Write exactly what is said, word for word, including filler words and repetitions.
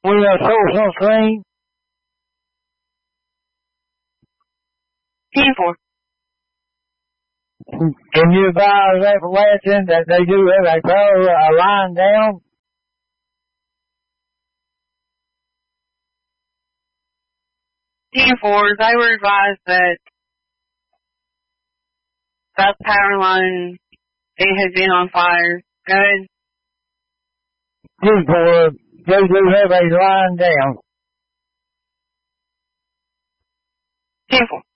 We are social screen. Team four. Can you advise Appalachian that they do have a color a line down? Team four, they were advised that that power line, it had been on fire. Good. Team four, they do have a line down. Team four.